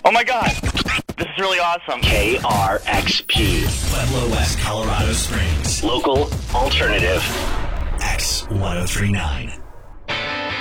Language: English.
Oh my god! This is really awesome. KRXP. Pueblo West, Colorado Springs. Local alternative. X1039.